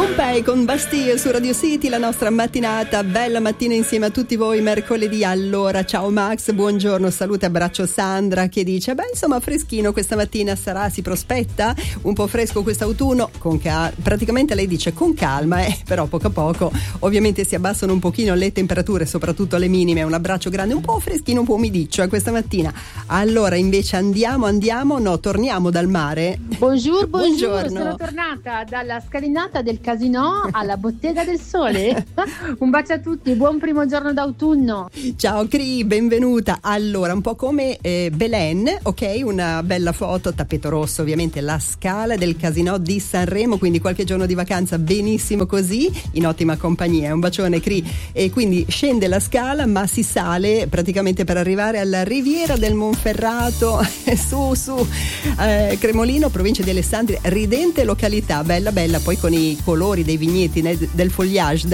Pompei con Bastille su Radio City, la nostra mattinata, bella mattina insieme a tutti voi mercoledì. Allora, ciao Max, buongiorno, salute, abbraccio Sandra che dice, insomma freschino questa mattina sarà, si prospetta un po' fresco quest'autunno, praticamente lei dice con calma, però poco a poco ovviamente si abbassano un pochino le temperature, soprattutto le minime. Un abbraccio grande, un po' freschino, un po' umidiccio questa mattina. Allora invece torniamo dal mare. Buongiorno, sono tornata dalla scalinata del Casino alla Bottega del Sole. Un bacio a tutti, buon primo giorno d'autunno. Ciao Cri, benvenuta. Allora, un po' come Belen, ok? Una bella foto, tappeto rosso, ovviamente la scala del Casino di Sanremo, quindi qualche giorno di vacanza benissimo così, in ottima compagnia. Un bacione Cri. E quindi scende la scala, ma si sale praticamente per arrivare alla Riviera del Monferrato, su Cremolino, provincia di Alessandria, ridente località, bella, poi con i colori dei vigneti, del foliage